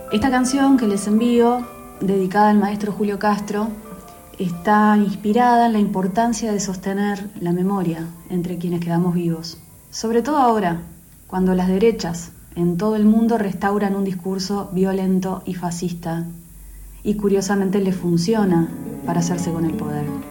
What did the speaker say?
Esta canción que les envío, dedicada al maestro Julio Castro, está inspirada en la importancia de sostener la memoria entre quienes quedamos vivos. Sobre todo ahora, cuando las derechas en todo el mundo restauran un discurso violento y fascista, y curiosamente le funciona para hacerse con el poder.